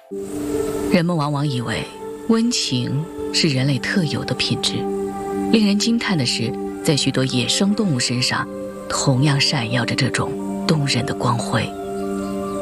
人们往往以为温情是人类特有的品质，令人惊叹的是，在许多野生动物身上，同样闪耀着这种动人的光辉。